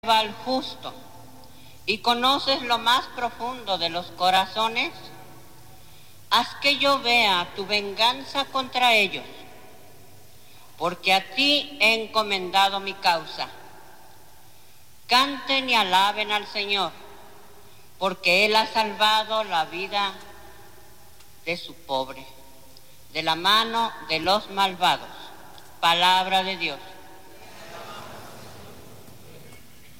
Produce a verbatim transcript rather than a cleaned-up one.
al justo y conoces lo más profundo de los corazones, haz que yo vea tu venganza contra ellos, porque a ti he encomendado mi causa. Canten y alaben al Señor, porque Él ha salvado la vida de su pobre, de la mano de los malvados. Palabra de Dios.